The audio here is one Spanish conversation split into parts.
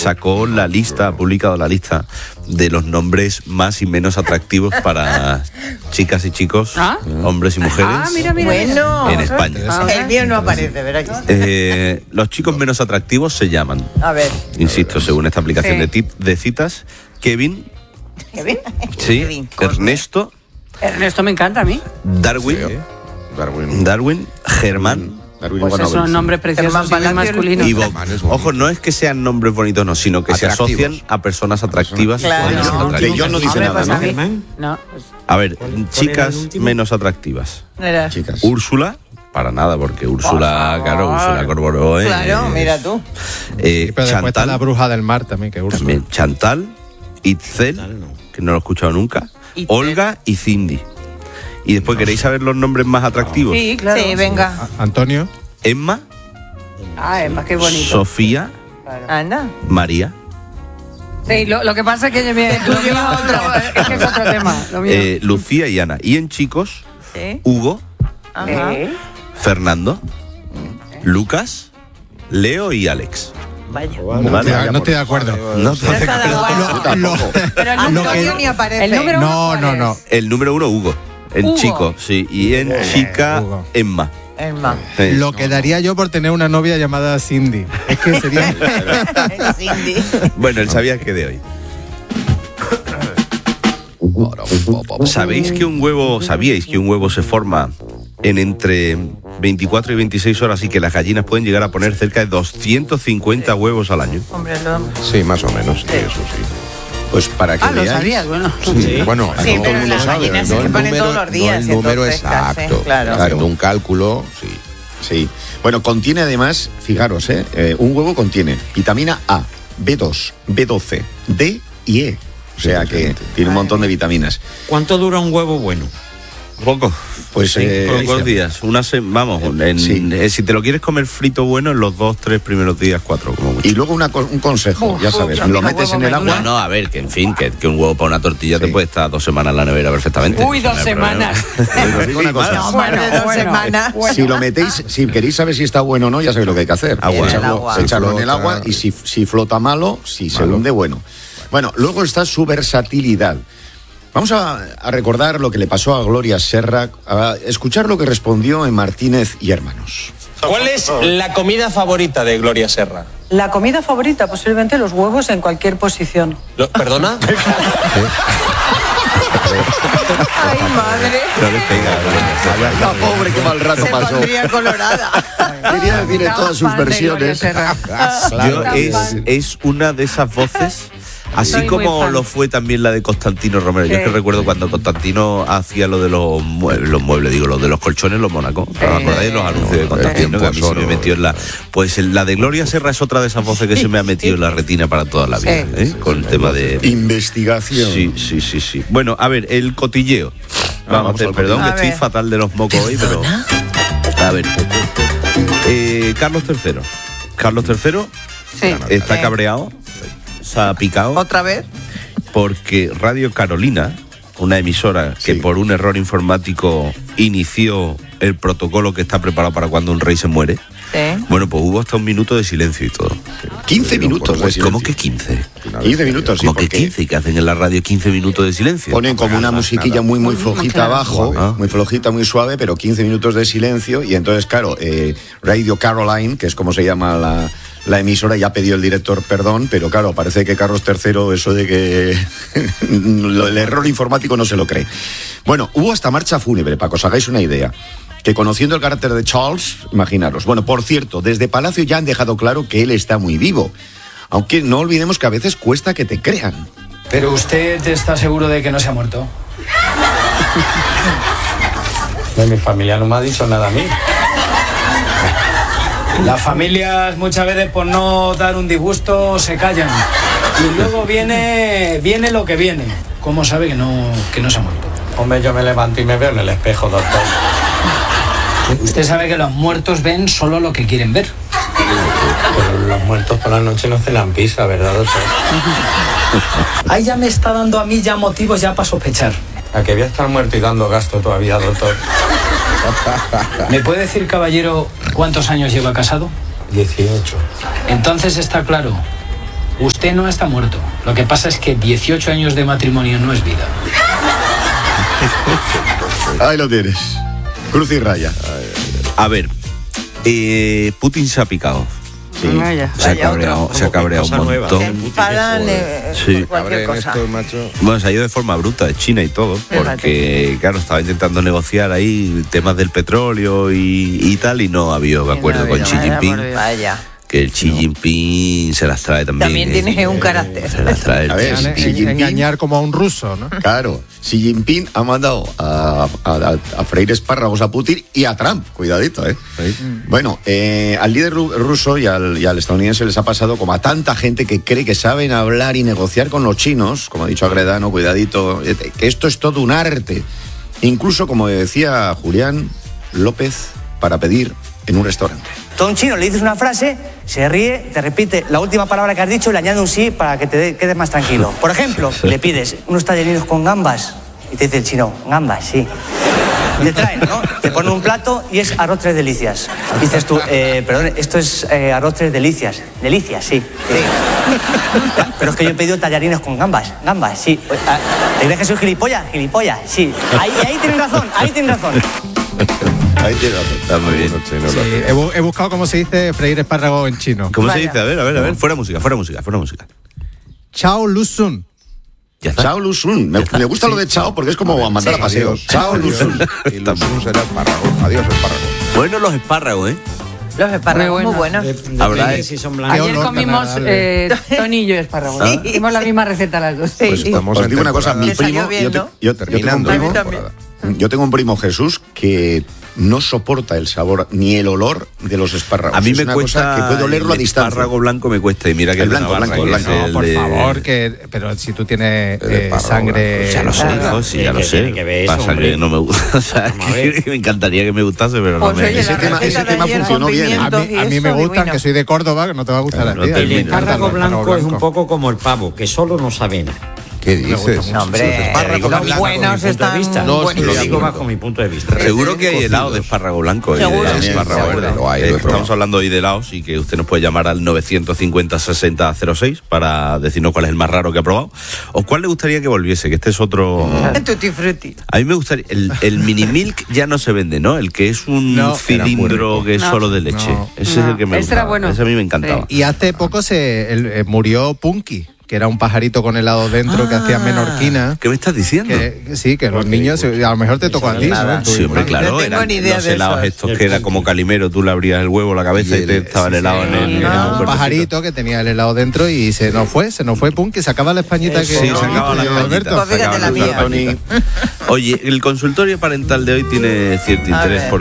ha publicado la lista de los nombres más y menos atractivos para chicas y chicos, hombres y mujeres Bueno, en España. El mío no aparece, ¿verdad? Los chicos menos atractivos se llaman, A ver. insisto, según esta aplicación de citas, Kevin, sí, Kevin, Ernesto, Ernesto me encanta a mí. Darwin, Germán, Pues son nombres preciosos y muy masculinos. y Bob. Ojo, no es que sean nombres bonitos, no, sino que se asocian a personas atractivas. Claro. De yo no dice Hombre, nada, pues a ¿no? mí, no. A ver, chicas menos atractivas. Mira. Chicas. Úrsula, para nada, porque Úrsula, claro, Úrsula Corberó es... Claro, mira tú. Pero después está Chantal, la bruja del mar también, que Úrsula. también Chantal, Itzel, que no lo he escuchado nunca, Itzel. Olga y Cindy. Y después, ¿queréis saber los nombres más atractivos? Sí, claro. Sí, venga. Antonio. Emma, Ah, es más que bonito. Sofía, Anda. María, Sí, lo que pasa es que lo mío es otro tema. Lo mío. Lucía y Ana. Y en chicos, Sí. Hugo, Ajá. Fernando, Lucas, Leo y Alex. Vaya. No estoy de acuerdo. No te- No está de acuerdo. Pero el Antonio ni aparece. El número uno, No. El número 1, Hugo. En Hugo. chico, sí. Y en chica, Hugo. Emma. Emma. Sí. Lo que daría yo por tener una novia llamada Cindy. Es que sería... Cindy. Bueno, el sabías que de hoy. ¿Sabíais que un huevo se forma en entre 24 y 26 horas y que las gallinas pueden llegar a poner cerca de 250 huevos al año? Hombre, Sí, más o menos, sí, eso sí. Pues para que Ah, lo veáis. sabías, bueno. Sí, bueno, Sí, no todo pero el mundo las sabe. gallinas No se el ponen número, todos los días, no el número entonces, exacto. claro. Haciendo un cálculo, sí. Sí. Bueno, contiene además, fijaros, un huevo contiene vitamina A, B2, B12, D y E. O sea que tiene un montón de vitaminas. ¿Cuánto dura un huevo bueno? Poco. Pues Pocos días. Si te lo quieres comer frito bueno, en los 2-3 primeros días, 4 como mucho. y luego un consejo, ya sabes, a mí lo los metes huevos en el me agua. No, a ver, que en fin, que un huevo para una tortilla te puede estar 2 semanas en la nevera perfectamente. Uy, Eso no 2 hay problema. semanas. Pero os digo una cosa, No, más de 2 semanas. si lo metéis, si queréis saber si está bueno o no, ya sabéis lo que hay que hacer. Agua. En el agua. Echarlo en el Flota. agua y si flota malo, si se hunde, bueno. Bueno, luego está su versatilidad. Vamos a recordar lo que le pasó a Gloria Serra, a escuchar lo que respondió en Martínez y Hermanos. ¿Cuál es la comida favorita de Gloria Serra? La comida favorita, posiblemente los huevos en cualquier posición. ¿Perdona? Ay, madre. No le pega. La pobre, qué mal rato Se pasó. pondría colorada. Quería decir en todas sus versiones. Es una de esas voces, así Soy muy como fan. lo fue también la de Constantino Romero. Yo es que recuerdo cuando Constantino hacía lo de los muebles, lo de los colchones, los Mónacos. ¿Os acordáis de los anuncios de Constantino? Que a mí se me metió en la... Pues la de Gloria Serra es otra de esas voces que se me ha metido en la retina para toda la vida, con el tema de... Investigación. Sí. Bueno, a ver, el cotilleo. Vamos a hacer, perdón, que A estoy ver. fatal de los mocos hoy, pero... A ver. Carlos III. Carlos III Sí. está cabreado, se ha picado, ¿Otra vez? porque Radio Carolina, una emisora que Sí. por un error informático inició el protocolo que está preparado para cuando un rey se muere, Sí. bueno, pues hubo hasta un minuto de silencio y todo. 15 minutos. Pues, de ¿cómo silencio. que 15? 15 minutos, sí, ¿Cómo que porque 15? ¿Que hacen en la radio 15 minutos de silencio? ponen como una musiquilla muy flojita abajo, Suave. muy flojita, muy suave, pero 15 minutos de silencio. Y entonces, claro, Radio Caroline, que es como se llama la emisora, ya pidió el director perdón, pero claro, parece que Carlos III, eso de que el error informático no se lo cree. Bueno, hubo hasta marcha fúnebre, para que os hagáis una idea. Que conociendo el carácter de Charles, imaginaros. Bueno, por cierto, desde Palacio ya han dejado claro que él está muy vivo. Aunque no olvidemos que a veces cuesta que te crean. Pero usted está seguro de que no se ha muerto. Mi familia no me ha dicho nada a mí. Las familias muchas veces por no dar un disgusto se callan. Y luego viene lo que viene. ¿Cómo sabe que no se ha muerto? Hombre, yo me levanto y me veo en el espejo, doctor. Usted sabe que los muertos ven solo lo que quieren ver. Pero los muertos por la noche no cenan pizza, ¿verdad, doctor? Ahí ya me está dando a mí ya motivos ya para sospechar. ¿A que voy a estar muerto y dando gasto todavía, doctor? ¿Me puede decir, caballero, cuántos años lleva casado? 18. Entonces está claro usted no está muerto. Lo que pasa es que 18 años de matrimonio no es vida. Ahí lo tienes. Cruz y raya. A ver, Putin se ha picado. Sí. Se ha cabreado un montón. Se enfadan Sí. por cualquier cosa. Bueno, se ha ido de forma bruta de China y todo, porque, claro, estaba intentando negociar ahí temas del petróleo y tal, y no ha habido acuerdo con Xi Jinping. Vaya. Que el Xi Jinping se las trae también. También tiene un carácter. Se las trae el A ver, Xi Jinping. Xi Jinping. Engañar como a un ruso, ¿no? Claro, Xi Jinping ha mandado a freír espárragos a Putin y a Trump, cuidadito, ¿eh? Bueno, al líder ruso y al estadounidense les ha pasado como a tanta gente que cree que saben hablar y negociar con los chinos, como ha dicho Agredano, cuidadito, que esto es todo un arte. Incluso, como decía Julián López, para pedir en un restaurante. Tú a un chino le dices una frase, se ríe, te repite la última palabra que has dicho y le añade un sí para que te quedes más tranquilo. Por ejemplo, le pides unos tallerinos con gambas y te dice el chino, gambas, sí. Te traen, ¿no? Te ponen un plato y es arroz tres delicias. Dices tú, perdón, esto es arroz tres delicias. Delicias, sí. Pero es que yo he pedido tallarines con gambas. Gambas, sí. ¿Te crees que soy gilipollas? Gilipollas, sí. Ahí tienen razón, ahí tienen razón. Ahí tiene razón. Está muy bien. Sí, he buscado cómo se dice freír espárragos en chino. ¿Cómo se Vaya. dice? A ver. Fuera música. Chao Lusun. Ya está. Chao Lusun. Me gusta lo de chao porque es como mandar a paseo. Chao Lusun. Y Lusun será espárrago. Adiós, espárrago. Bueno, los espárragos, ¿eh? Los espárragos muy buenos. Habrá, Si son blancos. Ayer olor comimos tan agradable. Tony y yo espárragos. ¿Ah? Hicimos la misma receta las dos. Pues estamos os en digo una cosa, mi Te salió primo, bien, ¿no? yo tengo un Terminando primo, la también. temporada. yo tengo un primo, Jesús, que no soporta el sabor ni el olor de los espárragos. a mí Es me una cuesta cosa que puedo olerlo a el distancia. espárrago blanco me cuesta y mira que El de blanco, Navarra, blanco, que es blanco. el No, por de- favor, pero si tú tienes El espárrago sangre... blanco. Ya lo sé, Claro. hijo, sí, ya lo ¿Qué sé. tiene que ver eso, Pasa hombre? que no me gusta. O sea, Vamos a ver. que me encantaría que me gustase, pero no Pues me... oye, Ese la tema- receta ese de tema ayer con funcionó bien, ¿eh? A pimientos mí, y a mí eso, me gustan, divino. que soy de Córdoba, que no te va a gustar a ti. no A mí me termina. El encantan espárrago los espárragos blanco es un blancos. poco como el pavo, que solo no sabe nada. ¿Qué dices? No, hombre, espárragos los blancos, buenos punto de están vista. No, buenísimos. Lo digo acuerdo. bajo mi punto de vista. Seguro que hay Cocidos. helado de espárrago blanco y Seguro, de sí, espárrago seguro. verde. Lo hay, lo he Estamos probado. hablando hoy de helados y que usted nos puede llamar al 950-6006 para decirnos cuál es el más raro que ha probado o cuál le gustaría que volviese, que este es otro... Tutti frutti. A mí me gustaría... El mini milk ya no se vende, ¿no? El que es un No, cilindro que es No. solo de leche. No. Ese es el que me Ese era gustaba. bueno. Ese a mí me encantaba. Y hace poco murió Punky, que era un pajarito con helado dentro que hacía menorquina. ¿Qué me estás diciendo? Que, sí, que los niños, a lo mejor te tocó a ti, ¿no? En tu Sí, hombre, infancia. claro, No tengo eran ni idea los de helados esos. estos que era como Calimero, tú le abrías el huevo, la cabeza y te estaba el helado en el... en el Era un cuerpecito. pajarito que tenía el helado dentro y se nos fue Punky, sacaba la españita que... Sí, sacaba la Alberto. españita. Pues fíjate la mía. Tony. Oye, el consultorio parental de hoy tiene cierto A interés ver.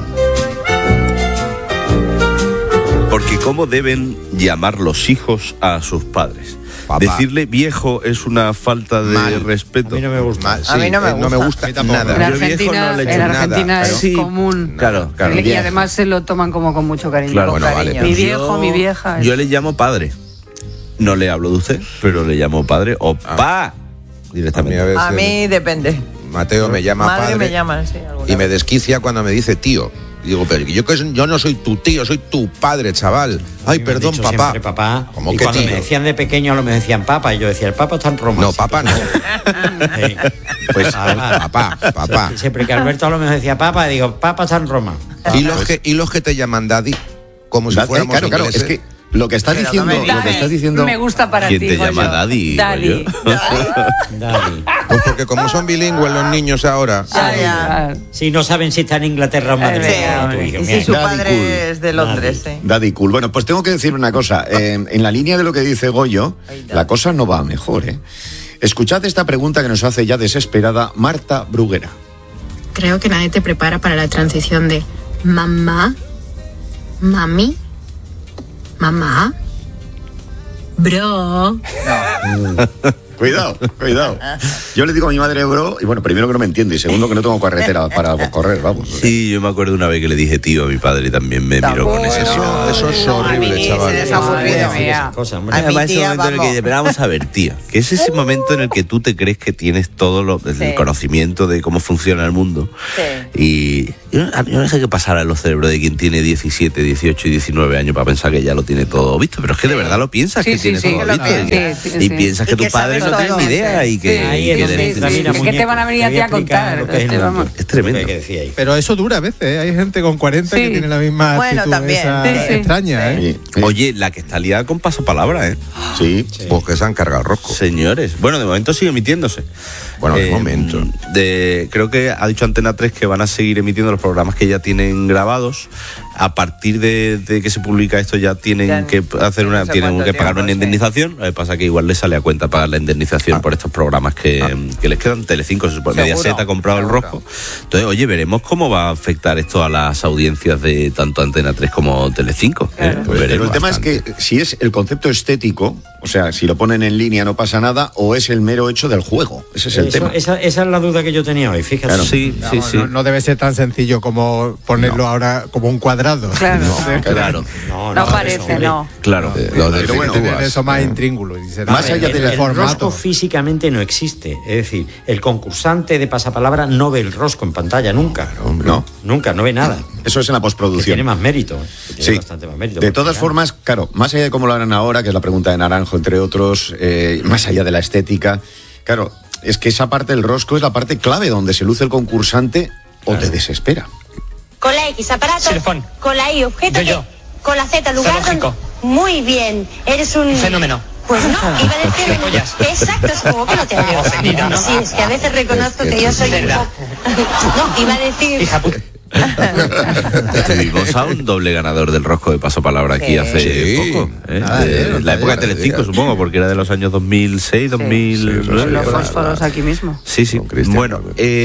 porque cómo deben llamar los hijos a sus padres. Papá. Decirle viejo es una falta de Mal. respeto. A mí no me gusta. Mal, A mí no me no me gusta. gusta A mí tampoco. nada. En Yo viejo Argentina, no le echo en nada, Argentina pero- es Sí, común. claro, claro. Y además se lo toman como con mucho cariño. Claro, Con bueno, cariño. vale. Mi viejo, mi vieja. Yo le llamo padre. No le hablo de usted, pero le llamo padre o pa A directamente. veces A mí depende. Mateo me llama Madre padre me llaman, sí. y me desquicia cuando me dice tío. Digo, pero yo no soy tu tío, soy tu padre, chaval. Ay, Me han perdón, dicho papá. siempre papá. ¿Cómo Y que cuando tío? me decían de pequeño, lo me decían papa. Y yo decía, el papa está en Roma. No, papá no. Sí. Pues Papá. papá. Siempre que Alberto a lo mejor decía papa, digo, papa está en Roma. ¿Y los que te llaman daddy? Como si fuéramos Claro, claro, es ingleses. que lo que está Pero diciendo, no me lo que estás diciendo. Me gusta para ¿Quién ti. te digo llama yo. daddy, Daddy. digo Daddy. Pues porque como son bilingües los niños ahora. Ya, ya. Sí, no saben si está en Inglaterra o en Madrid. Sí, Tú, hijo y mío. si su Daddy padre cool. es de Londres, sí. Daddy cool. Bueno, pues tengo que decir una cosa. En la línea de lo que dice Goyo, la cosa no va a mejor, ¿eh? Escuchad esta pregunta que nos hace ya desesperada Marta Bruguera. Creo que nadie te prepara para la transición de mamá, mami, mamá, bro. Cuidado, cuidado. Yo le digo a mi madre bro, y bueno, primero que no me entiende, y segundo que no tengo carretera para correr, vamos. Sí, yo me acuerdo una vez que le dije tío a mi padre y también me miró con ese Eso es horrible, chaval. Además, ese momento en el que dice, pero vamos a ver, tío, que es ese momento en el que tú te crees que tienes todo el conocimiento de cómo funciona el mundo. Y yo no sé qué pasará en los cerebros de quien tiene 17, 18 y 19 años para pensar que ya lo tiene todo visto, pero es que de verdad lo piensas que tienes todo visto. Y piensas que tu padre no tiene ni idea y que ¿qué te van a venir a ti a contar? Es tremendo. Pero eso dura a veces, hay gente con 40 que tiene la misma actitud extraña, Oye, la que está liada con pasapalabra, ¿eh? Sí. Pues que se han cargado el rosco. Señores, bueno, de momento sigue emitiéndose. Bueno, de momento. Creo que ha dicho Antena 3 que van a seguir emitiendo los programas que ya tienen grabados. A partir de que se publica esto ya tienen que hacer tienen que pagar una indemnización. Lo que pasa que igual les sale a cuenta pagar la indemnización por estos programas que les quedan. Telecinco, se supone, Mediaset ha comprado el rosco. Entonces, oye, veremos cómo va a afectar esto a las audiencias de tanto Antena 3 como Telecinco. Pero el tema es que si es el concepto estético, o sea, si lo ponen en línea no pasa nada, o es el mero hecho del juego. Ese es el tema. Esa es la duda que yo tenía hoy, fíjate. Claro. Sí. No debe ser tan sencillo como ponerlo ahora como un cuadrado. Claro. No parece, no. Claro. Pero bueno, tener eso más intríngulo. Más allá del rosco físicamente no existe. Es decir, el concursante de pasapalabra no ve el rosco en pantalla nunca. No. Nunca, no ve nada. Eso es en la postproducción. Que tiene más mérito. Sí. Bastante más mérito. De todas formas, claro, más allá de cómo lo harán ahora, que es la pregunta de Naranjo, entre otros, más allá de la estética, claro, es que esa parte del rosco es la parte clave donde se luce el concursante o te desespera. Con la X, aparato. Xilofón. Con la Y, objeto. Yo. Con la Z, lugar. Muy bien. Eres un fenómeno. Pues no, iba a decir... Exacto, es como que no te veo. Sí, es que a veces reconozco que yo soy un poco... No, iba a decir... Hija puta. Tuvimos a un doble ganador del rosco de pasapalabra aquí hace poco. La época de Telecinco, supongo, porque era de los años 2006, 2009. Los fósforos aquí mismo. Sí. Bueno,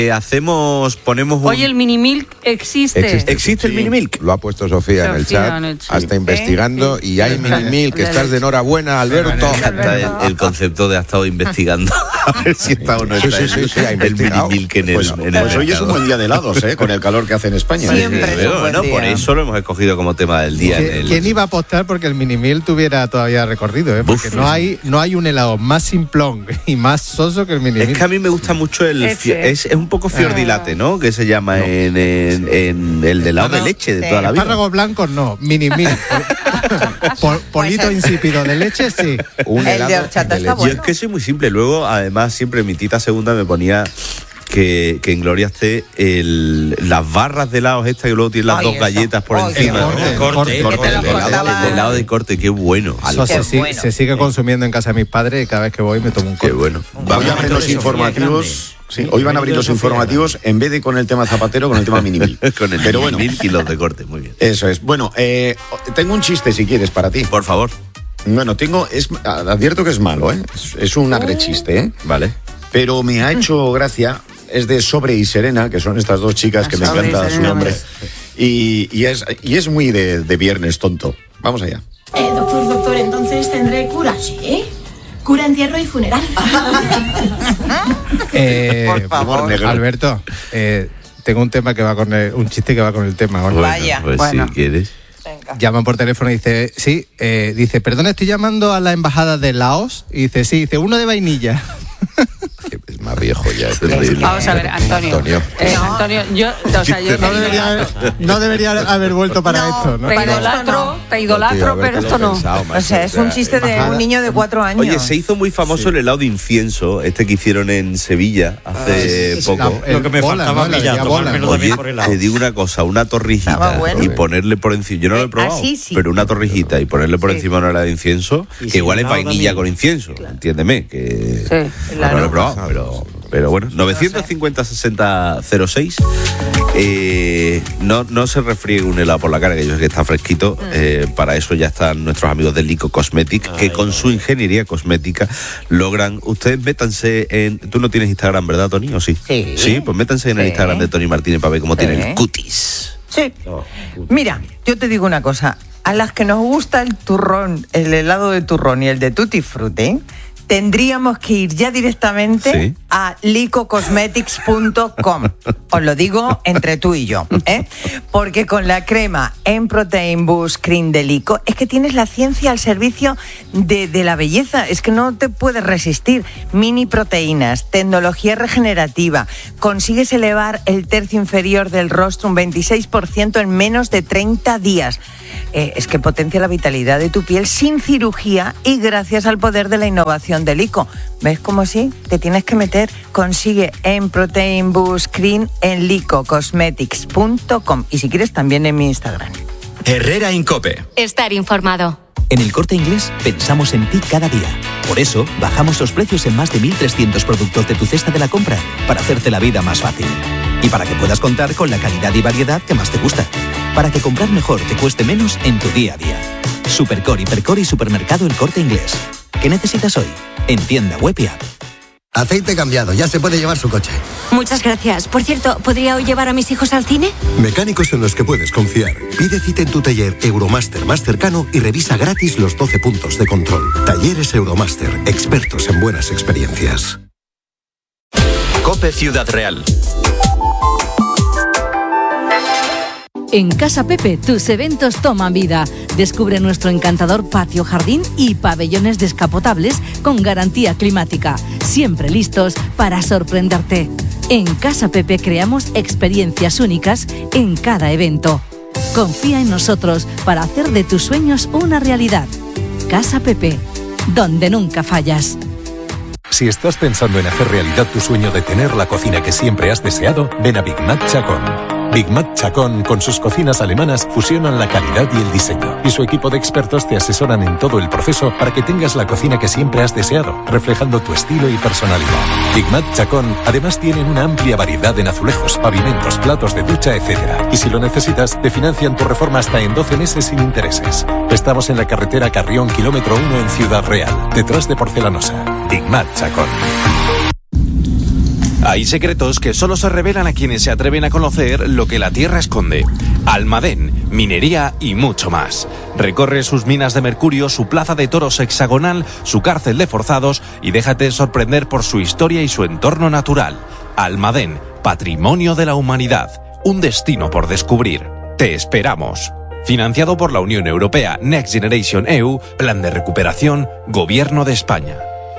ponemos un... Oye, el Minimilk existe. ¿Existe el Minimilk? Lo ha puesto Sofía en el chat. Está investigando y hay Minimilk. Estás de enhorabuena, Alberto. El concepto de ha estado investigando a ver si está o no está ha el Minimilk en el Pues hoy es un buen día de helados, con el calor que hace en España. Por eso lo hemos escogido como tema del día. ¿Quién iba a apostar porque el Minimil tuviera todavía recorrido? Porque no hay un helado más simplón y más soso que el Minimil. Es que a mí me gusta mucho es un poco fiordilate, ¿no? Que se llama en el helado de leche de toda la vida. Espárragos blancos no, Minimil. Polito insípido de leche, sí. El de horchata está bueno. Yo es que soy muy simple. Luego, además, siempre mi tita segunda me ponía que en Gloria esté las barras de helados estas que luego tienen las dos galletas por encima. El helado de corte, qué bueno. Eso se sigue consumiendo en casa de mis padres y cada vez que voy me tomo un corte. Qué bueno. Voy a abrir los informativos. Sí, hoy van a abrir los informativos en vez de con el tema Zapatero, con el tema Minimil. Con el Minimil y los de corte, muy bien. Eso es. Bueno, tengo un chiste si quieres para ti. Por favor. Bueno, advierto que es malo, es un agrechiste, Vale. Pero me ha hecho gracia. Es de Sobre y Serena, que son estas dos chicas que me encanta su nombre. Y es muy de viernes tonto. Vamos allá. Doctor, entonces tendré cura, ¿sí? Cura, entierro y funeral. Por favor, negro. Alberto, tengo un tema que va con un chiste que va con el tema. Bueno, vaya. Pues si quieres. Venga. Llaman por teléfono y dice, dice, perdón, estoy llamando a la embajada de Laos. Y dice, uno de vainilla. Es más viejo ya. Vamos a ver, Antonio. Antonio, yo no debería haber vuelto para esto, ¿no? Te idolatro, pero esto no. O sea, es un chiste de un niño de 4 años. Oye, se hizo muy famoso el helado de incienso, que hicieron en Sevilla hace poco. Lo que me faltaba a mí ya, tomármelo también por helado. Te digo una cosa, una torrijita y ponerle por encima, yo no lo he probado, pero una torrijita y ponerle por encima una hora de incienso, que igual es vainilla con incienso, entiéndeme, que no lo he probado, pero bueno, 950-60-06. No se refriegue un helado por la cara, que yo sé que está fresquito. Para eso ya están nuestros amigos de Lico Cosmetic, que con su ingeniería cosmética logran. Ustedes métanse en. Tú no tienes Instagram, ¿verdad, Tony? ¿O sí? Sí, pues métanse en el Instagram de Tony Martínez para ver cómo tiene el cutis. Sí. Mira, yo te digo una cosa. A las que nos gusta el turrón, el helado de turrón y el de tutti frutti, tendríamos que ir ya directamente a licocosmetics.com. Os lo digo entre tú y yo, ¿eh? Porque con la crema Protein Boost Cream de Lico es que tienes la ciencia al servicio de la belleza. Es que no te puedes resistir. Mini proteínas, tecnología regenerativa. Consigues elevar el tercio inferior del rostro un 26% en menos de 30 días. Es que potencia la vitalidad de tu piel sin cirugía y gracias al poder de la innovación de Lico. ¿Ves cómo sí? Te tienes que meter. Consigue Protein Boost Cream en licocosmetics.com y si quieres también en mi Instagram. Herrera Incope. Estar informado. En El Corte Inglés pensamos en ti cada día. Por eso, bajamos los precios en más de 1.300 productos de tu cesta de la compra para hacerte la vida más fácil. Y para que puedas contar con la calidad y variedad que más te gusta. Para que comprar mejor te cueste menos en tu día a día. Supercore, Hipercore y Supermercado El Corte Inglés. ¿Qué necesitas hoy? En tienda web y app. Aceite cambiado, ya se puede llevar su coche. Muchas gracias. Por cierto, ¿podría hoy llevar a mis hijos al cine? Mecánicos en los que puedes confiar. Pide cita en tu taller Euromaster más cercano y revisa gratis los 12 puntos de control. Talleres Euromaster, expertos en buenas experiencias. COPE Ciudad Real. En Casa Pepe, tus eventos toman vida. Descubre nuestro encantador patio jardín y pabellones descapotables con garantía climática, siempre listos para sorprenderte. En Casa Pepe creamos experiencias únicas en cada evento. Confía en nosotros para hacer de tus sueños una realidad. Casa Pepe, donde nunca fallas. Si estás pensando en hacer realidad tu sueño de tener la cocina que siempre has deseado, ven a Big Mac Chacón. Big Mac Chacón, con sus cocinas alemanas, fusionan la calidad y el diseño. Y su equipo de expertos te asesoran en todo el proceso para que tengas la cocina que siempre has deseado, reflejando tu estilo y personalidad. Big Mac Chacón, además, tienen una amplia variedad en azulejos, pavimentos, platos de ducha, etc. Y si lo necesitas, te financian tu reforma hasta en 12 meses sin intereses. Estamos en la carretera Carrión, kilómetro 1 en Ciudad Real, detrás de Porcelanosa. Big Mac Chacón. Hay secretos que solo se revelan a quienes se atreven a conocer lo que la tierra esconde. Almadén, minería y mucho más. Recorre sus minas de mercurio, su plaza de toros hexagonal, su cárcel de forzados y déjate sorprender por su historia y su entorno natural. Almadén, patrimonio de la humanidad. Un destino por descubrir. Te esperamos. Financiado por la Unión Europea, Next Generation EU, Plan de Recuperación, Gobierno de España.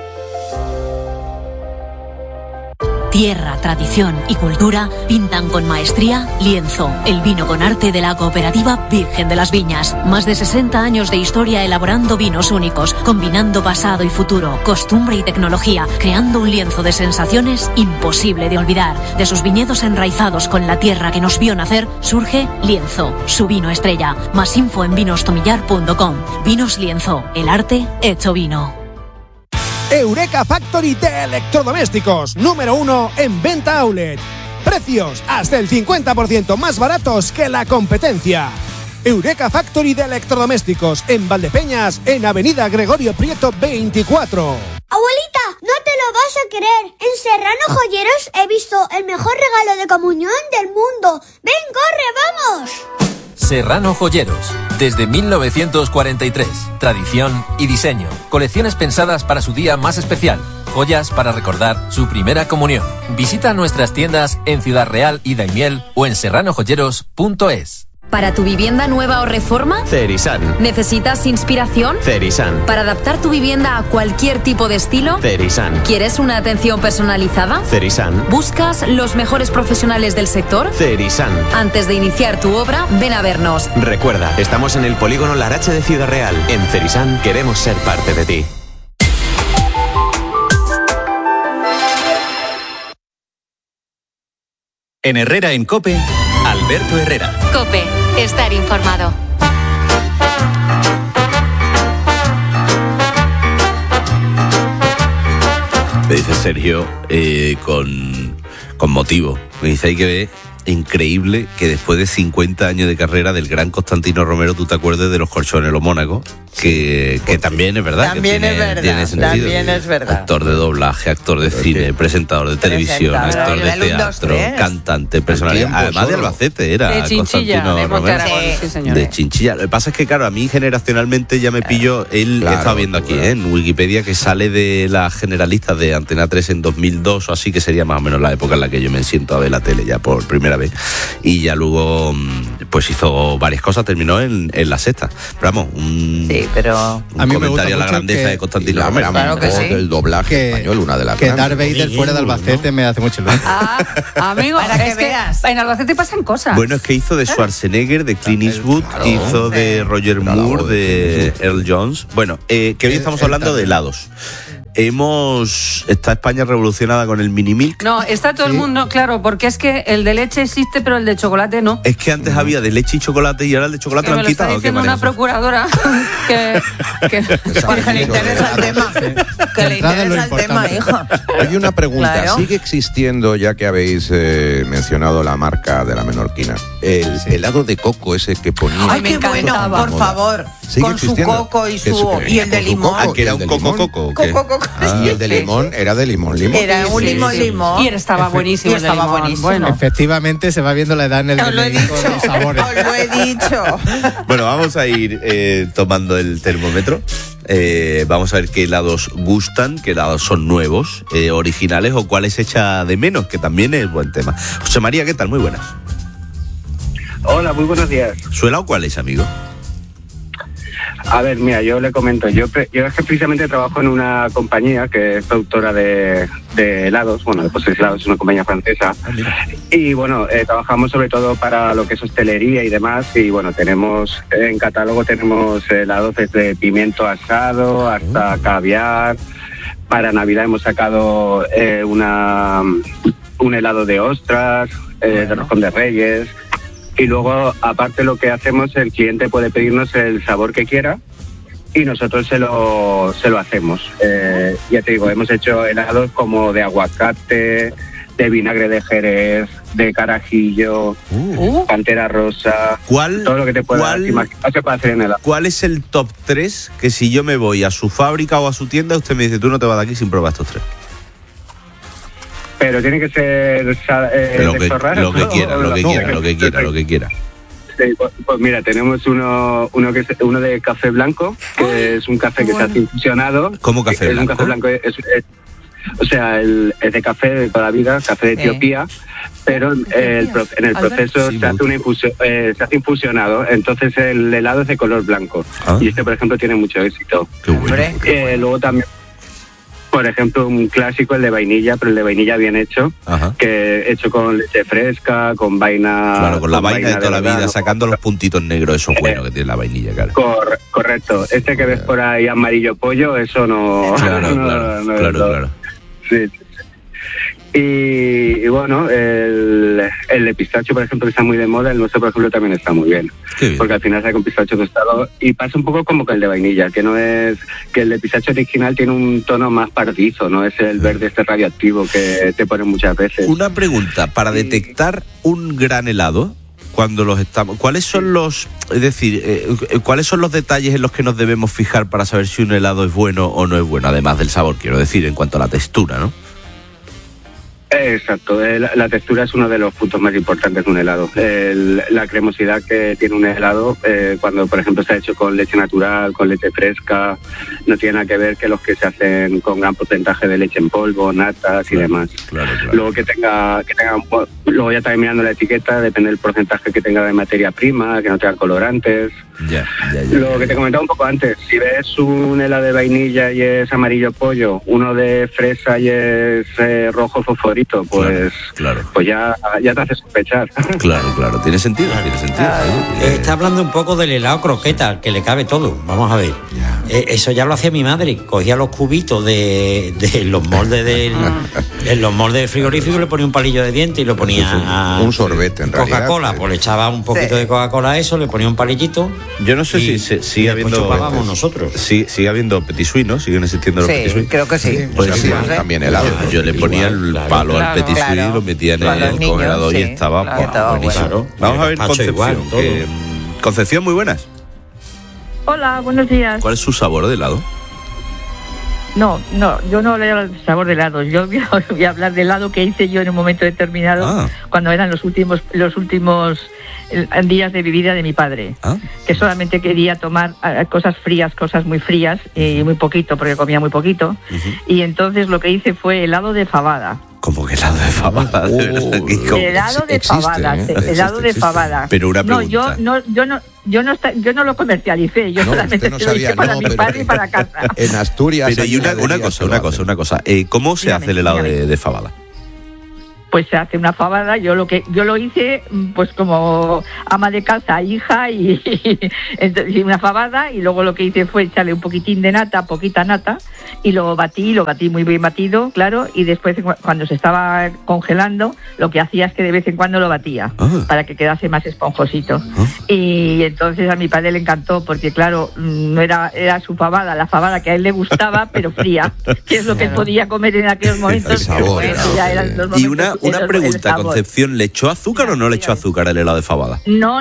Tierra, tradición y cultura pintan con maestría Lienzo, el vino con arte de la cooperativa Virgen de las Viñas. Más de 60 años de historia elaborando vinos únicos, combinando pasado y futuro, costumbre y tecnología, creando un lienzo de sensaciones imposible de olvidar. De sus viñedos enraizados con la tierra que nos vio nacer, surge Lienzo, su vino estrella. Más info en vinostomillar.com. Vinos Lienzo, el arte hecho vino. Eureka Factory de electrodomésticos, número 1 en venta outlet. Precios hasta el 50% más baratos que la competencia. Eureka Factory de electrodomésticos en Valdepeñas, en Avenida Gregorio Prieto 24. Abuelita, no te lo vas a creer. En Serrano Joyeros he visto el mejor regalo de comunión del mundo. ¡Ven, corre, vamos! Serrano Joyeros, desde 1943. Tradición y diseño. Colecciones pensadas para su día más especial. Joyas para recordar su primera comunión. Visita nuestras tiendas en Ciudad Real y Daimiel o en serranojoyeros.es. ¿Para tu vivienda nueva o reforma? Cerisan. ¿Necesitas inspiración? Cerisan. ¿Para adaptar tu vivienda a cualquier tipo de estilo? Cerisan. ¿Quieres una atención personalizada? Cerisan. ¿Buscas los mejores profesionales del sector? Cerisan. Antes de iniciar tu obra, ven a vernos. Recuerda, estamos en el polígono Larache de Ciudad Real. En Cerisan queremos ser parte de ti. En Herrera en COPE, Alberto Herrera. COPE, estar informado. Me dice Sergio, con motivo. Me dice, hay que ver, increíble que después de 50 años de carrera del gran Constantino Romero, tú te acuerdes de los colchones, los Mónacos. que también es verdad. También que es verdad. Tiene sentido. También es verdad. Actor de doblaje, actor de cine, presentador de televisión, actor de teatro, cantante, personalidad. Además de Albacete, era de Chinchilla, Constantino Romero. sí, señor. De Chinchilla. Lo que pasa es que, claro, a mí generacionalmente ya me pillo. Él estaba viendo aquí en Wikipedia que sale de las generalistas de Antena 3 en 2002 o así, que sería más o menos la época en la que yo me siento a ver la tele ya por primera vez. Y ya luego pues hizo varias cosas, terminó en La Sexta. Pero vamos, un comentario a la grandeza de Constantino Romero. Claro que sí. El doblaje español, una de las que Darth Vader fuera de Albacete me hace mucho ilusión. Amigo, para que veas. En Albacete pasan cosas. Bueno, es que hizo de Schwarzenegger, de Clint Eastwood, hizo de Roger Moore, de Earl Jones. Bueno, que hoy estamos hablando de helados. Está España revolucionada con el Minimilk. No, está todo el mundo, claro, porque es que el de leche existe, pero el de chocolate no. Es que antes había de leche y chocolate y ahora el de chocolate lo han quitado. Me lo está diciendo una procuradora que le interesa el tema. Que le interesa el tema, hijo. Hay una pregunta. Claro. ¿Sigue existiendo, ya que habéis mencionado la marca de la menorquina, el helado de coco ese que ponía? Ay, qué bueno, por favor. Con su coco y el de limón. Que era un coco. Y el de limón era de limón. Era un limón. Y estaba buenísimo. Bueno, efectivamente se va viendo la edad en el Os lo he dicho. Os lo he dicho. Bueno, vamos a ir tomando el termómetro. Vamos a ver qué helados gustan, qué helados son nuevos, originales o cuáles echa de menos, que también es buen tema. José María, ¿qué tal? Muy buenas. Hola, muy buenos días. ¿Su helado cuál es, amigo? A ver, mira, yo le comento. Yo es que precisamente trabajo en una compañía que es productora de helados, bueno, de postres helados, es una compañía francesa. Y bueno, trabajamos sobre todo para lo que es hostelería y demás. Y bueno, en catálogo tenemos helados desde pimiento asado hasta caviar. Para Navidad hemos sacado un helado de ostras, de roscón de reyes. Y luego, aparte, lo que hacemos, el cliente puede pedirnos el sabor que quiera y nosotros se lo hacemos. Ya te digo, hemos hecho helados como de aguacate, de vinagre de Jerez, de carajillo, pantera rosa, todo lo que te puedas imaginar se puede hacer en helado. ¿Cuál es el top 3 que si yo me voy a su fábrica o a su tienda, usted me dice, tú no te vas de aquí sin probar estos 3? Pero tiene que ser lo que quiera. Sí, pues mira, tenemos uno de café blanco, que es un café que se hace infusionado. ¿Cómo café blanco? Un café blanco o sea, es de café de toda la vida, café de Etiopía, pero en el proceso se hace infusionado, entonces el helado es de color blanco. Y este, por ejemplo, tiene mucho éxito. Qué bueno. Luego también, por ejemplo, un clásico, el de vainilla, pero el de vainilla bien hecho, que hecho con leche fresca, con vaina... Claro, con la vaina de toda la vida, sacando los puntitos negros, eso es bueno que tiene la vainilla, claro. Correcto. Este que ves por ahí amarillo pollo, eso no... Claro. Sí. Y bueno, el de pistacho, por ejemplo, que está muy de moda, el nuestro, por ejemplo, también está muy bien. Porque al final sale con pistacho tostado y pasa un poco como que el de vainilla, que no es... que el de pistacho original tiene un tono más pardizo, no es el verde este radioactivo que te ponen muchas veces. Una pregunta, para detectar un gran helado, cuando los estamos... ¿Cuáles son los detalles en los que nos debemos fijar para saber si un helado es bueno o no es bueno? Además del sabor, quiero decir, en cuanto a la textura, ¿no? Exacto, la textura es uno de los puntos más importantes de un helado. La cremosidad que tiene un helado, cuando por ejemplo está hecho con leche natural, con leche fresca, no tiene nada que ver que los que se hacen con gran porcentaje de leche en polvo, natas y demás. Claro. Luego luego ya también mirando la etiqueta, depende del porcentaje que tenga de materia prima, que no tenga colorantes. Lo que te comentaba un poco antes, si ves un helado de vainilla y es amarillo pollo, uno de fresa y es rojo fosforito, pues ya te hace sospechar. Claro, tiene sentido. Está hablando un poco del helado croqueta, que le cabe todo. Vamos a ver. Eso ya lo hacía mi madre, cogía los cubitos de los moldes en los moldes del frigorífico, le ponía un palillo de diente y lo ponía un sorbete en realidad. Coca-Cola, pues le echaba un poquito de Coca-Cola a eso, le ponía un palillito. Yo no sé si sigue habiendo... nosotros. Sigue habiendo petit suisse, ¿no? Siguen existiendo los petit suisse. Creo que sí. Pues sí, también helado. Yo le ponía el palo al petit suisse y lo metía en el congelador y estaba buenísimo. Vamos a ver Concepción. Concepción, muy buenas. Hola, buenos días. ¿Cuál es su sabor de helado? No, yo no leo el sabor de helado. Yo voy a hablar del helado que hice yo en un momento determinado, cuando eran los últimos días de vida de mi padre, que solamente quería tomar cosas frías, cosas muy frías, y muy poquito, porque comía muy poquito. Y entonces lo que hice fue helado de fabada. ¿Cómo que helado de fabada? Helado de fabada, helado de fabada. Pero una pregunta. Yo no lo comercialicé, yo solamente lo hice para mi padre y para casa. En Asturias. Pero y una cosa. ¿Cómo se hace el helado de fabada? Pues se hace una fabada. Yo lo hice pues como ama de casa, hija, y una fabada, y luego lo que hice fue echarle un poquitín de nata, poquita nata, y lo batí muy bien batido, claro, y después cuando se estaba congelando, lo que hacía es que de vez en cuando lo batía para que quedase más esponjosito. Y entonces a mi padre le encantó, porque claro, no era su fabada, la fabada que a él le gustaba, pero fría, que es lo que él podía comer en aquellos momentos. Sabor, ya eran los momentos. Una pregunta, Concepción, ¿le echó azúcar o no le echó azúcar el helado de fabada? No,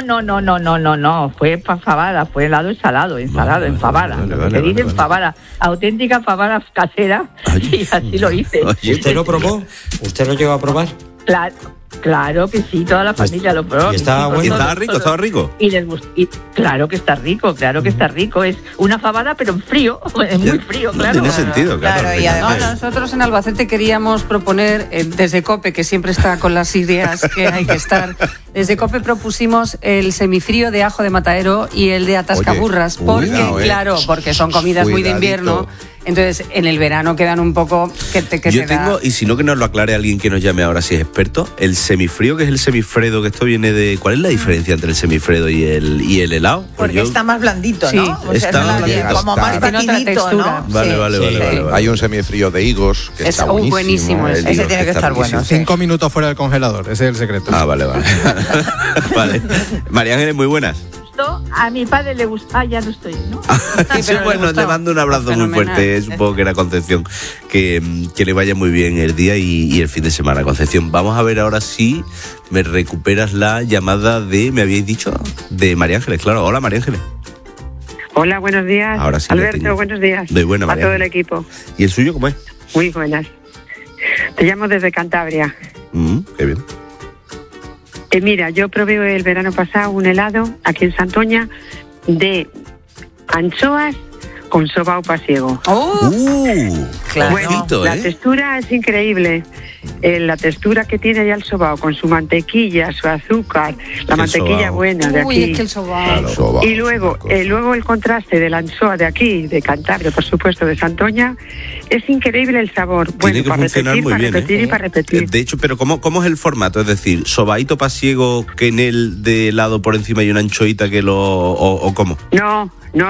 fue fabada, fue helado ensalado, en fabada. Vale, en fabada, auténtica fabada casera, y así lo hice. ¿Usted lo probó? ¿Usted lo llegó a probar? Claro que sí, toda la familia lo probó. ¿Y estaba bueno? ¿Estaba rico? Y les gustó. Claro que está rico, Es una fabada, pero en frío, muy frío, claro. Tiene sentido, claro. Y además nosotros en Albacete queríamos proponer, desde COPE, que siempre está con las ideas que hay que estar, desde COPE propusimos el semifrío de ajo de matadero y el de atascaburras, porque son comidas muy de invierno. Entonces, en el verano quedan un poco y si no, que nos lo aclare alguien que nos llame ahora si es experto, el semifrío, que es el semifredo, que esto viene de... ¿Cuál es la diferencia entre el semifredo y el helado? Porque está más blandito, ¿no? Sí, está como más batidito, ¿no? Vale. Hay un semifrío de higos que está buenísimo. Ese tiene que estar bueno. 5 minutos fuera del congelador, ese es el secreto. Vale. Vale. María Ángeles, muy buenas. A mi padre le gusta. Ya no estoy, ¿no? Bueno, le mando un abrazo muy fuerte. Supongo que era Concepción. Que le vaya muy bien el día y el fin de semana, Concepción. Vamos a ver ahora si me recuperas la llamada me habíais dicho, de María Ángeles. Claro, hola María Ángeles. Hola, buenos días. Ahora sí, Alberto, buenos días. Muy buena, a todo el equipo. ¿Y el suyo cómo es? Muy buenas. Te llamo desde Cantabria. Qué bien. Mira, yo probé el verano pasado un helado aquí en Santoña de anchoas con sobao pasiego. Claro. Bueno, la textura es increíble. La textura que tiene ya el sobao, con su mantequilla, su azúcar, la mantequilla buena de aquí. Es que el sobao. Y luego el contraste de la anchoa de aquí, de Cantabria, por supuesto, de Santoña, es increíble el sabor. Tiene que funcionar muy bien, y para repetir. De hecho, pero ¿cómo es el formato? Es decir, sobaíto pasiego, que en el de helado por encima hay una anchoita que o ¿cómo? No.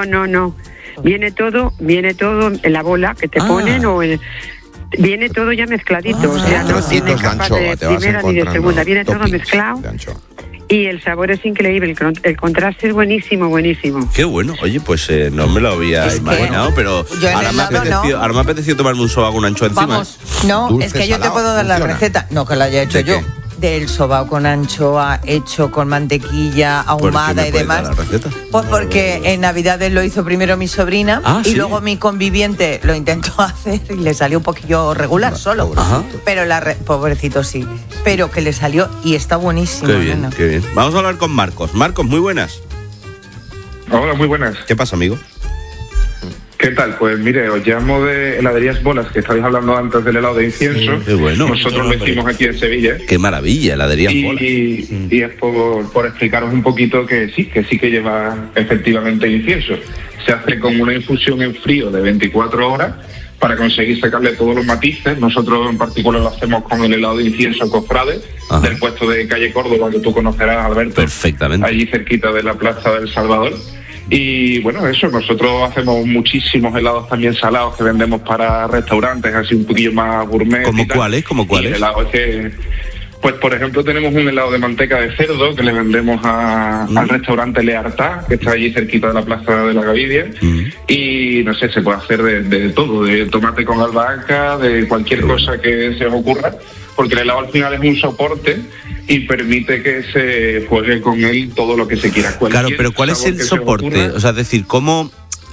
Viene todo en la bola que te ponen viene todo ya mezcladito, o sea, no tiene capa de primera ni de segunda, viene todo mezclado. Y el sabor es increíble, el contraste es buenísimo. Qué bueno, oye, pues no me lo había imaginado, pero ahora me ha apetecido tomarme un sobao con una anchoa encima. Es que yo te puedo dar la receta, no que la haya hecho yo. Del sobao con anchoa hecho con mantequilla ahumada y demás. Pues porque en Navidades lo hizo primero mi sobrina y luego mi conviviente lo intentó hacer y le salió un poquillo regular solo. Pero pobrecito sí, pero que le salió y está buenísimo. Qué bien. Vamos a hablar con Marcos. Marcos, muy buenas. Hola, muy buenas. ¿Qué pasa, amigo? ¿Qué tal? Pues mire, os llamo de heladerías Bolas, que estabais hablando antes del helado de incienso. Qué bueno. Nosotros lo hicimos aquí en Sevilla. Qué maravilla, heladerías Bolas. Y es por explicaros un poquito que sí que lleva efectivamente incienso. Se hace con una infusión en frío de 24 horas para conseguir sacarle todos los matices. Nosotros en particular lo hacemos con el helado de incienso Cofrade, del puesto de calle Córdoba, que tú conocerás, Alberto. Perfectamente. Allí cerquita de la Plaza del Salvador. Y bueno, eso, nosotros hacemos muchísimos helados también salados que vendemos para restaurantes, así un poquillo más gourmet. ¿Cómo cuáles? El helado es que, pues por ejemplo, tenemos un helado de manteca de cerdo que le vendemos al restaurante Leartá, que está allí cerquita de la Plaza de la Gavidia. Y no sé, se puede hacer de todo, de tomate con albahaca, de cualquier cosa que se os ocurra, porque el helado al final es un soporte y permite que se juegue con él todo lo que se quiera. Claro, pero ¿cuál es el soporte? O sea, es decir, ¿cómo?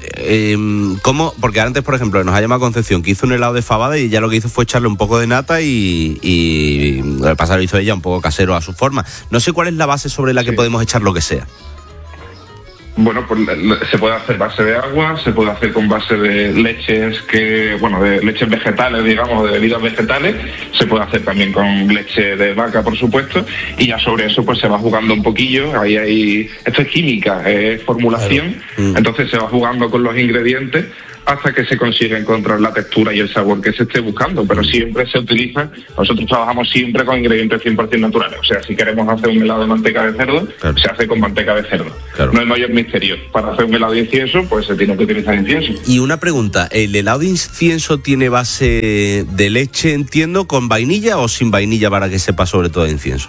Porque antes, por ejemplo, nos ha llamado Concepción, que hizo un helado de fabada y ya lo que hizo fue echarle un poco de nata y el pasado lo hizo ella un poco casero a su forma. No sé cuál es la base sobre la que podemos echar lo que sea. Bueno, pues se puede hacer base de agua, se puede hacer con base de leches de leches vegetales, digamos, de bebidas vegetales, se puede hacer también con leche de vaca, por supuesto, y ya sobre eso pues se va jugando un poquillo, esto es química, es formulación, entonces se va jugando con los ingredientes hasta que se consigue encontrar la textura y el sabor que se esté buscando, pero siempre se utiliza, nosotros trabajamos siempre con ingredientes 100% naturales, o sea, si queremos hacer un helado de manteca de cerdo, se hace con manteca de cerdo. Claro. No hay mayor misterio. Para hacer un helado de incienso, pues se tiene que utilizar incienso. Y una pregunta, ¿el helado de incienso tiene base de leche, entiendo, con vainilla o sin vainilla para que sepa sobre todo de incienso?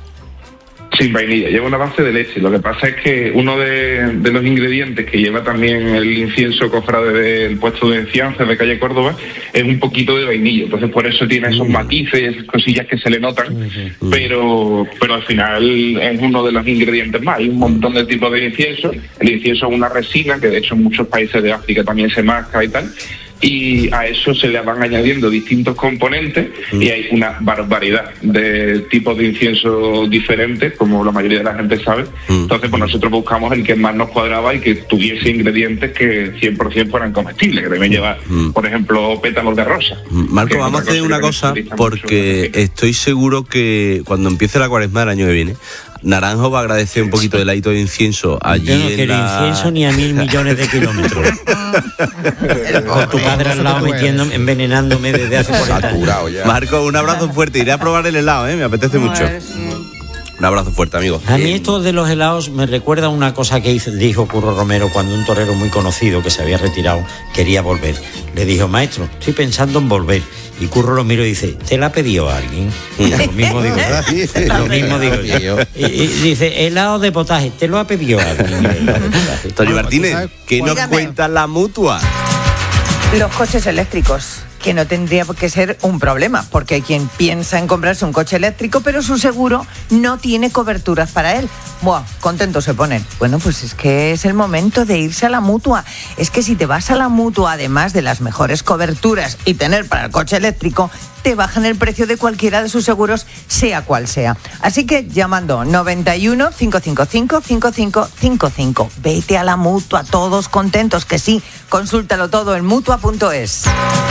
Sin vainilla, lleva una base de leche. Lo que pasa es que uno de los ingredientes que lleva también el incienso cofrade del puesto de Encianza de calle Córdoba es un poquito de vainilla. Entonces por eso tiene esos matices y esas cosillas que se le notan, pero al final es uno de los ingredientes más. Hay un montón de tipos de incienso. El incienso es una resina que de hecho en muchos países de África también se masca y tal. Y a eso se le van añadiendo distintos componentes y hay una barbaridad de tipos de incienso diferentes, como la mayoría de la gente sabe. Entonces, pues nosotros buscamos el que más nos cuadraba y que tuviese ingredientes que 100% fueran comestibles, que deben llevar, por ejemplo, pétalos de rosa. Marco, vamos a hacer una cosa, porque estoy seguro que cuando empiece la cuaresma del año que viene, Naranjo va a agradecer un poquito de heladito de incienso allí. Yo no quiero incienso ni a 1000 millones de kilómetros. Con tu padre al lado envenenándome desde hace 40 años. Marco, un abrazo fuerte. Iré a probar el helado, me apetece mucho. Un abrazo fuerte, amigo. A mí esto de los helados me recuerda una cosa que dijo Curro Romero cuando un torero muy conocido que se había retirado quería volver. Le dijo, maestro, estoy pensando en volver. Y Curro lo miró y dice, ¿te la ha pedido alguien? Lo mismo digo yo. Lo mismo digo yo. Y dice, helado de potaje, ¿te lo ha pedido alguien? Tony Martínez, ¿qué nos cuenta la Mutua? Los coches eléctricos, que no tendría por qué ser un problema, porque hay quien piensa en comprarse un coche eléctrico, pero su seguro no tiene coberturas para él. Buah, contentos se ponen. Bueno, pues es que es el momento de irse a la Mutua. Es que si te vas a la Mutua, además de las mejores coberturas y tener para el coche eléctrico, te bajan el precio de cualquiera de sus seguros, sea cual sea. Así que llamando 91 555 5555. Vete a la Mutua, todos contentos, que sí. Consúltalo todo en mutua.es.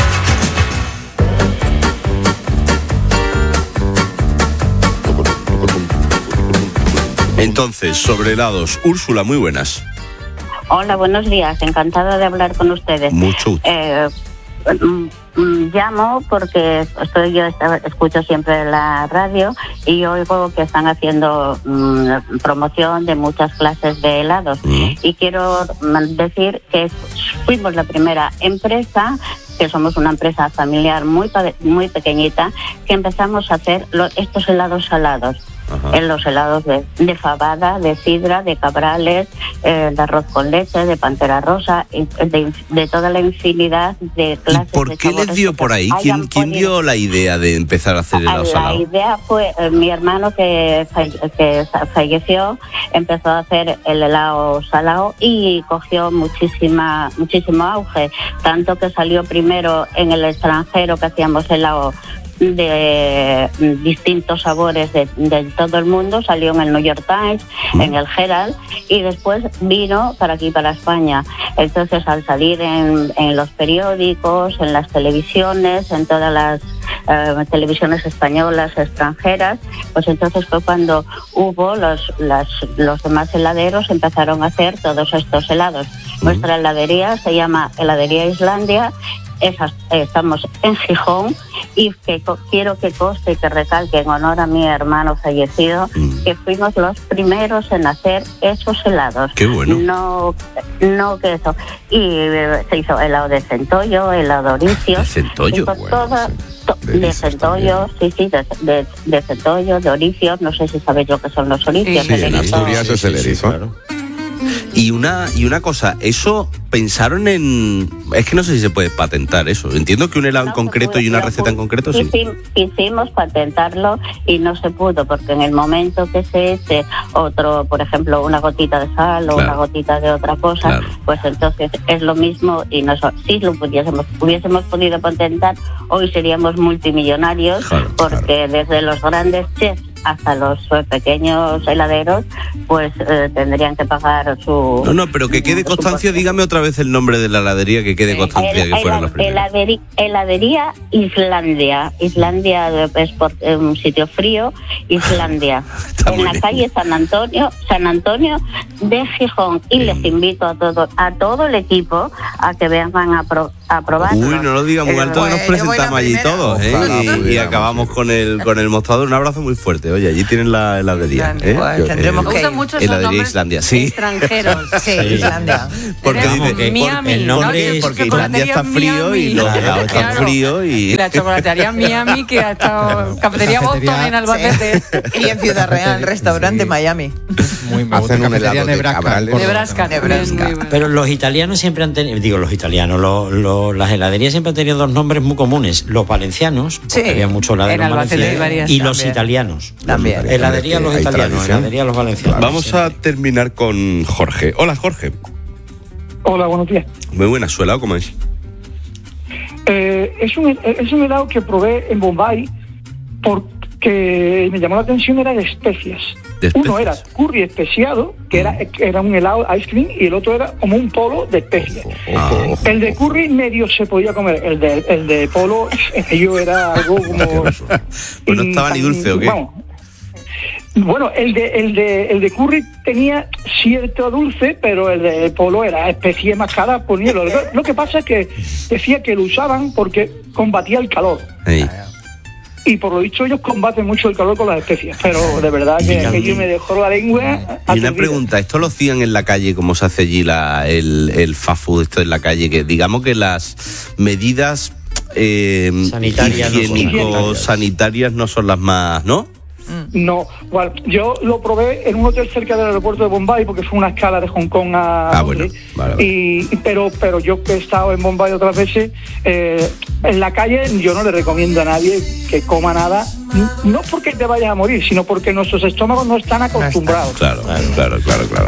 Entonces, sobre helados, Úrsula, muy buenas. Hola, buenos días, encantada de hablar con ustedes. Mucho gusto. Llamo porque escucho siempre la radio y oigo que están haciendo promoción de muchas clases de helados. Y quiero decir que fuimos la primera empresa, que somos una empresa familiar muy pequeñita, que empezamos a hacer estos helados salados. En los helados de fabada, de sidra, de cabrales, de arroz con leche, de pantera rosa, de toda la infinidad de clases. ¿Y por qué les dio por ahí? ¿Quién dio la idea de empezar a hacer helado salado? La idea fue mi hermano que falleció, empezó a hacer el helado salado y cogió muchísimo auge, tanto que salió primero en el extranjero, que hacíamos helado de distintos sabores de todo el mundo, salió en el New York Times, en el Herald, y después vino para aquí, para España. Entonces, al salir en los periódicos, en las televisiones, en todas las televisiones españolas, extranjeras, pues entonces fue cuando hubo los demás heladeros empezaron a hacer todos estos helados. Nuestra heladería se llama Heladería Islandia. Estamos en Gijón y quiero que conste y que recalque en honor a mi hermano fallecido que fuimos los primeros en hacer esos helados. ¡Qué bueno! No que eso. Y se hizo helado de centollo, helado de oricio. ¿De centollo? De centollo, de centollo, de oricio. No sé si sabéis lo que son los oricios. Sí, en Asturias es el erizo. Claro. Y una cosa, eso pensaron en... Es que no sé si se puede patentar eso. Entiendo que un helado en concreto y una receta en concreto sí. Quisimos patentarlo y no se pudo, porque en el momento que se eche otro, por ejemplo, una gotita de sal o una gotita de otra cosa, pues entonces es lo mismo y si lo hubiésemos podido patentar, hoy seríamos multimillonarios, porque desde los grandes chefs hasta los pequeños heladeros, pues tendrían que pagar su... No, pero que quede constancia, dígame otra vez el nombre de la heladería, que quede constancia que fueron los primeros. Heladería Islandia. Islandia es un sitio frío, Islandia. En la calle San Antonio de Gijón. Y les invito a todo el equipo a que vengan a probar. Uy, no lo diga muy alto, que nos presentamos allí todos, y acabamos con el mostrador. Un abrazo muy fuerte. Oye, allí tienen la heladería. Tendremos que ir. Mucho heladería Islandia, sí. Extranjeros. Sí, Islandia. Porque dice Miami, el nombre porque Islandia está frío y los helados están fríos y la chocolatería Miami, que ha estado cafetería Boston en Albacete y en Ciudad Real, restaurante Miami. Muy hacen un helado de Nebraska. Pero los italianos siempre han tenido, las heladerías siempre han tenido dos nombres muy comunes: los valencianos, porque había mucho heladero en Valencia, y los italianos. También. Heladería los italianos, heladería los valencianos. Vamos a terminar con Jorge. Hola, Jorge. Hola, buenos días. Muy buenas, ¿su helado cómo es? Es un helado que probé en Bombay porque me llamó la atención, era de especias. Uno era curry especiado, que era un helado ice cream, y el otro era como un polo de especias. El de curry medio se podía comer, el de polo yo era algo como... Pues no estaba ni dulce, ¿o qué? Bueno, el de curry tenía cierto dulce, pero el de polo era especie mascada por hielo. Lo que pasa es que decía que lo usaban porque combatía el calor. Y por lo dicho ellos combaten mucho el calor con las especias, pero de verdad que aquello me dejó la lengua. Y una pregunta, ¿esto lo hacían en la calle como se hace allí el fast food, esto en la calle? Que digamos que las medidas higiénico-sanitarias no son las más, ¿no? No, bueno, yo lo probé en un hotel cerca del aeropuerto de Bombay porque fue una escala de Hong Kong a Londres. Vale. Pero yo que he estado en Bombay otras veces, en la calle yo no le recomiendo a nadie que coma nada, no porque te vayas a morir, sino porque nuestros estómagos no están acostumbrados. Claro.